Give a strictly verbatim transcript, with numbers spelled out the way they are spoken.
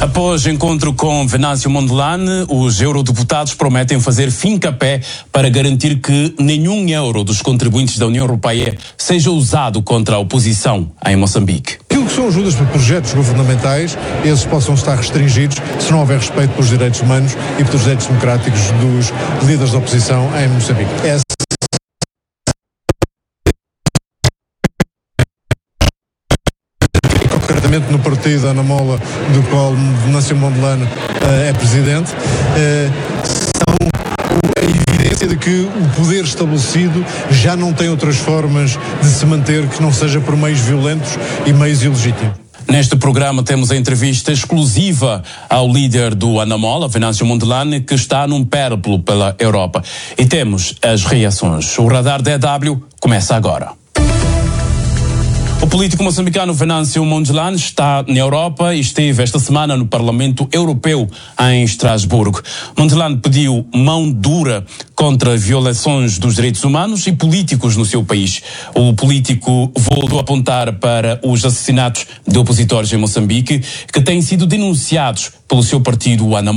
Após encontro com Venâncio Mondlane, os eurodeputados prometem fazer fim-capé para garantir que nenhum euro dos contribuintes da União Europeia seja usado contra a oposição em Moçambique. Aquilo que são ajudas para projetos governamentais, esses possam estar restringidos se não houver respeito pelos direitos humanos e pelos direitos democráticos dos líderes da oposição em Moçambique. Essa concretamente no partido Ana Mola, do qual Venâncio Mondlane uh, é presidente, uh, são a evidência de que o poder estabelecido já não tem outras formas de se manter que não seja por meios violentos e meios ilegítimos. Neste programa temos a entrevista exclusiva ao líder do Anamola, Venâncio Mondlane, que está num périplo pela Europa. E temos as reações. O Radar D W começa agora. O político moçambicano Venâncio Mondlane está na Europa e esteve esta semana no Parlamento Europeu em Estrasburgo. Mondlane pediu mão dura contra violações dos direitos humanos e políticos no seu país. O político voltou a apontar para os assassinatos de opositores em Moçambique, que têm sido denunciados pelo seu partido, o Anamola.